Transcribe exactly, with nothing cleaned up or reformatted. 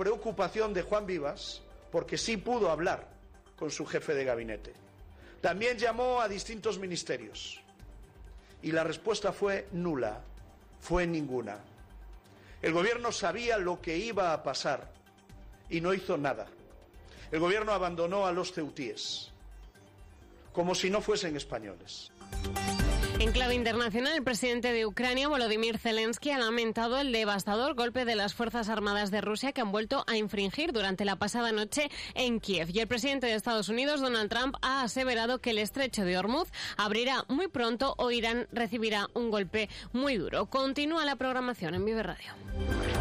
preocupación de Juan Vivas, porque sí pudo hablar con su jefe de gabinete. También llamó a distintos ministerios y la respuesta fue nula, fue ninguna. El gobierno sabía lo que iba a pasar y no hizo nada. El gobierno abandonó a los ceutíes, como si no fuesen españoles. En clave internacional, el presidente de Ucrania, Volodymyr Zelensky, ha lamentado el devastador golpe de las Fuerzas Armadas de Rusia que han vuelto a infringir durante la pasada noche en Kiev. Y el presidente de Estados Unidos, Donald Trump, ha aseverado que el estrecho de Hormuz abrirá muy pronto o Irán recibirá un golpe muy duro. Continúa la programación en Vive Radio.